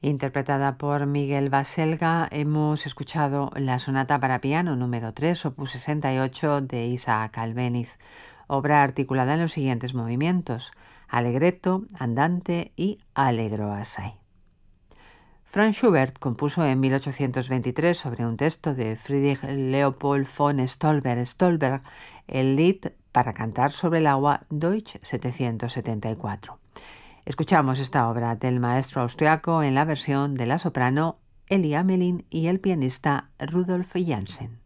Interpretada por Miguel Baselga, hemos escuchado la sonata para piano número 3, opus 68 de Isaac Albéniz, obra articulada en los siguientes movimientos: allegretto, andante y allegro assai. Franz Schubert compuso en 1823 sobre un texto de Friedrich Leopold von Stolberg el Lied para cantar sobre el agua Deutsch 774. Escuchamos esta obra del maestro austriaco en la versión de la soprano Elli Amelin y el pianista Rudolf Jansen.